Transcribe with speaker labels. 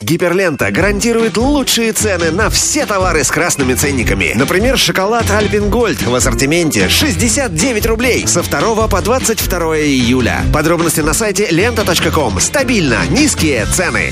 Speaker 1: Гиперлента гарантирует лучшие цены на все товары с красными ценниками. Например, шоколад Альпен Гольд в ассортименте 69 рублей со 2 по 22 июля. Подробности на сайте лента.ком. Стабильно низкие цены.